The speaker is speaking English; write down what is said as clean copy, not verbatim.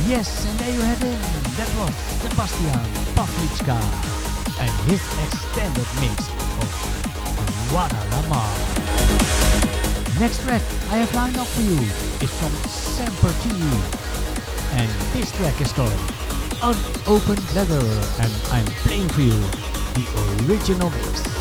Yes, and there you have it. That was Sebastian Pavliczka and his extended mix of Guadalama. Next track I have lined up for you is from Semper G, and this track is called Unopened Letter, and I'm playing for you the original mix.